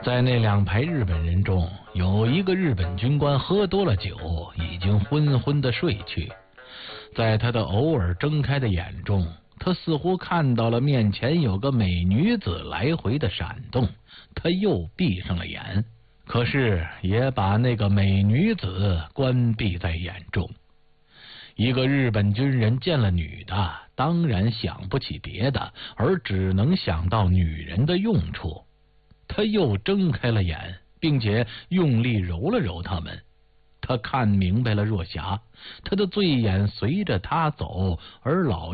在那2排日本人中，有一个日本军官喝多了酒，已经昏昏的睡去。在他的偶尔睁开的眼中，他似乎看到了面前有个美女子来回的闪动，他又闭上了眼，可是也把那个美女子关闭在眼中。一个日本军人见了女的，当然想不起别的，而只能想到女人的用处。他又睁开了眼，并且用力揉了揉它们。他看明白了若霞，他的醉眼随着他走，而老